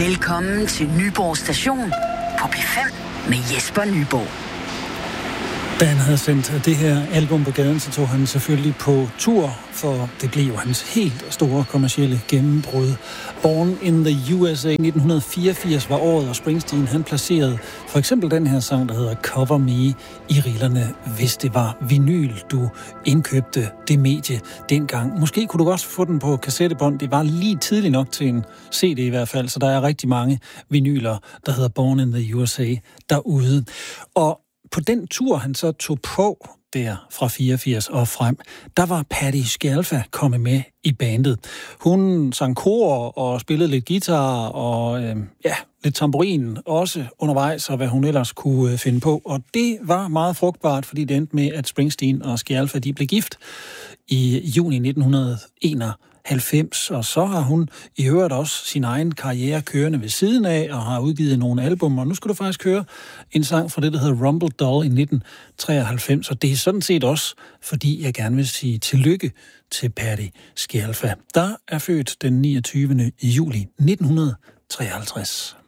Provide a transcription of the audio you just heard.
Velkommen til Nyborg Station på P5 med Jesper Nyborg. Da han havde sendt det her album på gaden, så tog han selvfølgelig på tur, for det blev jo hans helt store kommercielle gennembrud. Born in the USA 1984 var året, og Springsteen han placerede for eksempel den her sang, der hedder Cover Me, i rillerne, hvis det var vinyl, du indkøbte det medie dengang. Måske kunne du også få den på kassettebånd. Det var lige tidligt nok til en CD i hvert fald, så der er rigtig mange vinyler, der hedder Born in the USA derude. Og på den tur, han så tog på der fra 84 og frem, der var Patti Scialfa kommet med i bandet. Hun sang kor og spillede lidt guitar og lidt tamburin også undervejs, og hvad hun ellers kunne finde på. Og det var meget frugtbart, fordi det endte med, at Springsteen og Scialfa, de blev gift i juni 1991, og så har hun i øvrigt også sin egen karriere kørende ved siden af, og har udgivet nogle album, og nu skal du faktisk høre en sang fra det, der hedder Rumble Doll i 1993, og det er sådan set også, fordi jeg gerne vil sige tillykke til Patti Scialfa, der er født den 29. juli 1953.